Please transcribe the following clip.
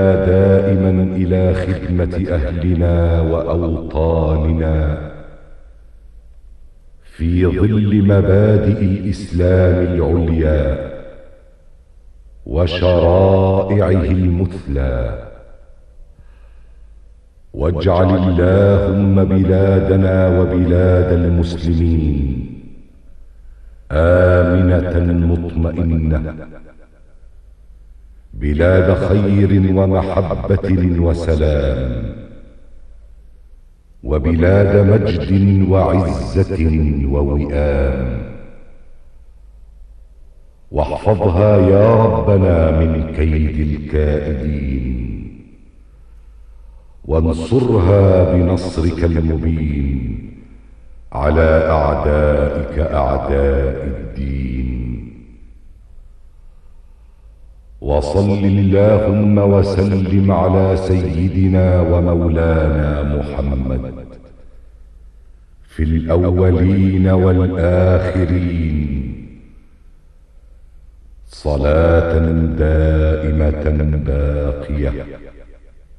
دائما إلى خدمة أهلنا وأوطاننا في ظل مبادئ الإسلام العليا وشرائعه المثلى. واجعل اللهم بلادنا وبلاد المسلمين آمنة مطمئنة، بلاد خير ومحبة وسلام، وبلاد مجد وعزة ووئام. واحفظها يا ربنا من كيد الكائدين، وانصرها بنصرك المبين على أعدائك أعداء الدين. وصل اللهم وسلم على سيدنا ومولانا محمد في الأولين والآخرين صلاة دائمة باقية